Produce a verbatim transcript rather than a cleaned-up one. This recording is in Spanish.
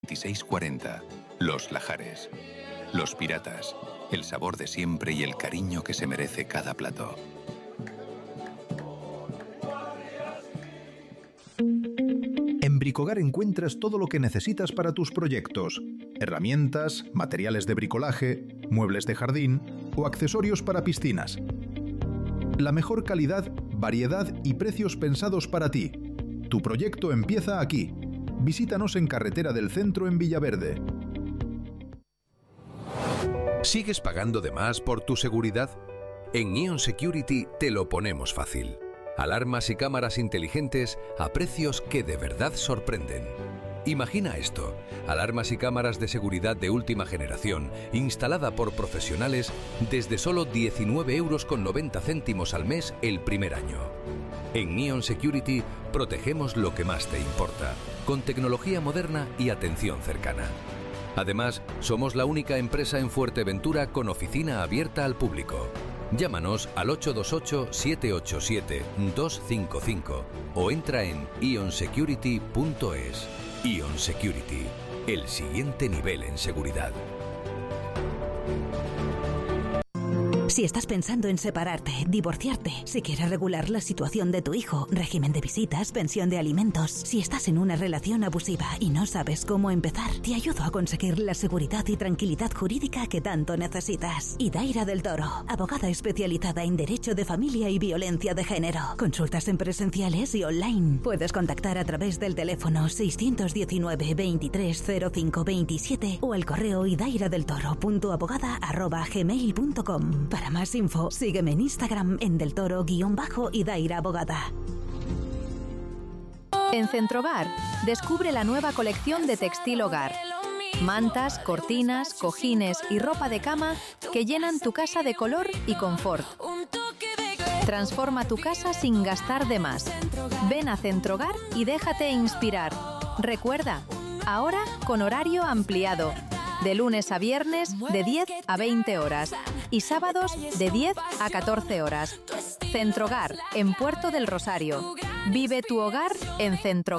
veintiséis cuarenta. Los Lajares. Los Piratas. El sabor de siempre y el cariño que se merece cada plato. En Bricogar encuentras todo lo que necesitas para tus proyectos. Herramientas, materiales de bricolaje, muebles de jardín o accesorios para piscinas. La mejor calidad, variedad y precios pensados para ti. Tu proyecto empieza aquí. Visítanos en Carretera del Centro en Villaverde. ¿Sigues pagando de más por tu seguridad? En Ion Security te lo ponemos fácil. Alarmas y cámaras inteligentes a precios que de verdad sorprenden. Imagina esto: alarmas y cámaras de seguridad de última generación, instalada por profesionales desde solo diecinueve euros con noventa céntimos al mes el primer año. En Ion Security protegemos lo que más te importa, con tecnología moderna y atención cercana. Además, somos la única empresa en Fuerteventura con oficina abierta al público. Llámanos al ocho dos ocho, siete ocho siete, dos cinco cinco o entra en ion security punto es. Ion Security, el siguiente nivel en seguridad. Si estás pensando en separarte, divorciarte, si quieres regular la situación de tu hijo, régimen de visitas, pensión de alimentos, si estás en una relación abusiva y no sabes cómo empezar, te ayudo a conseguir la seguridad y tranquilidad jurídica que tanto necesitas. Idaira del Toro, abogada especializada en derecho de familia y violencia de género. Consultas en presenciales y online. Puedes contactar a través del teléfono seiscientos diecinueve, veintitrés, cero cinco, veintisiete o el correo idairadeltoro punto abogada arroba gmail punto com. Para más info, sígueme en Instagram en del toro guión bajo Idaira Abogada. En Centrogar, descubre la nueva colección de textil hogar. Mantas, cortinas, cojines y ropa de cama que llenan tu casa de color y confort. Transforma tu casa sin gastar de más. Ven a Centrogar y déjate inspirar. Recuerda, ahora con horario ampliado. De lunes a viernes de diez a veinte horas y sábados de diez a catorce horas. Centrogar, en Puerto del Rosario. Vive tu hogar en Centrogar.